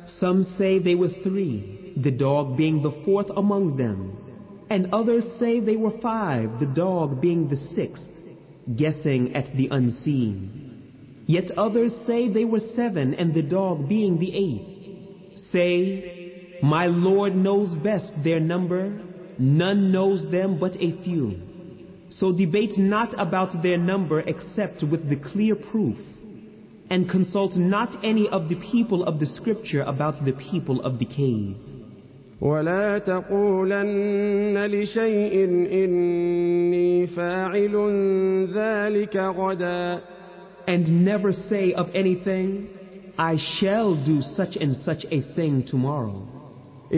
Some say they were 3, the dog being the 4th among them, and others say they were 5, the dog being the 6th, guessing at the unseen. Yet others say they were 7, and the dog being the 8th. Say, my Lord knows best their number, none knows them but a few. So debate not about their number except with the clear proof, and consult not any of the people of the scripture about the people of the cave. ولا تقولن لشيء إني فاعل ذلك غدا. And never say of anything, I shall do such and such a thing tomorrow.